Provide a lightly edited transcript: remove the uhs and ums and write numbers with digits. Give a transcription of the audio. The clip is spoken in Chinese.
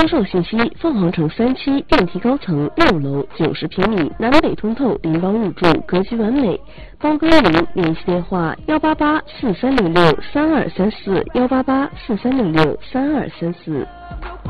销售信息：凤凰城3期电梯高层6楼90平米，南北通透，邻邦入住，格局完美。包哥您，联系电话：18843663234，18843663234。